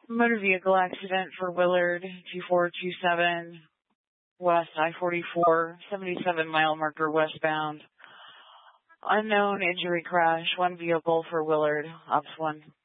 Motor vehicle accident for Willard, 2427 West I-44, 77-mile marker westbound. Unknown injury crash, one vehicle for Willard, Ops 1.